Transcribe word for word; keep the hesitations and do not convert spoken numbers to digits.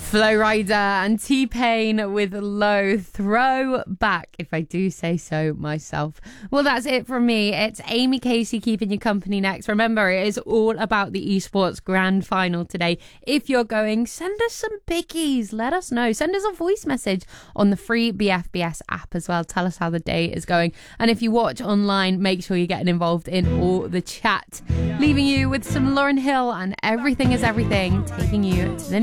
Flow Rider and T-Pain with Low. Throw back, if I do say so myself. Well, that's it from me. It's Amy Casey keeping you company next. Remember, it is all about the esports grand final today. If you're going, send us some biggies. Let us know. Send us a voice message on the free B F B S app as well. Tell us how the day is going. And if you watch online, make sure you're getting involved in all the chat. Leaving you with some Lauryn Hill and Everything is Everything, taking you to the